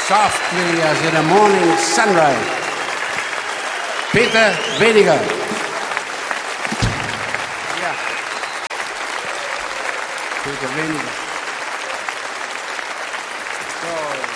Softly as in a morning sunrise. Peter Weniger. Ja. Peter Weniger. So.